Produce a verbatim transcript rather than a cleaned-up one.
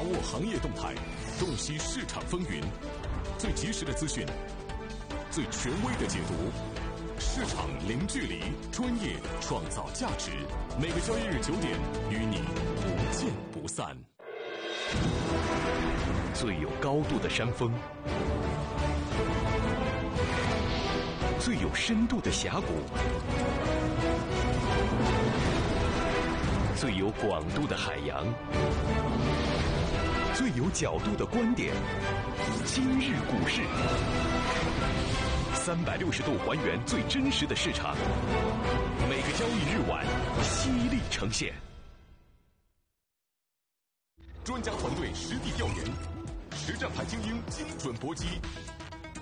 握行业动态，洞悉市场风云，最及时的资讯，最权威的解读，市场零距离，专业创造价值。每个交易日九点，与你不见不散。 最有高度的山峰，最有深度的峡谷，最有广度的海洋，最有角度的观点。今日股市，三百六十度还原最真实的市场，每个交易日晚犀利呈现。 专家团队实地调研，实战派精英精准搏击，